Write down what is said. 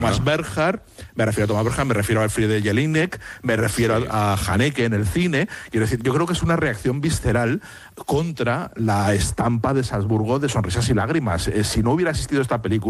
Thomas Bernhard, me refiero a Alfred Jelinek, me refiero a Haneke en el cine. Quiero decir, yo creo que es una reacción visceral contra la estampa de Salzburgo de sonrisas y lágrimas. Si no hubiera existido esta película,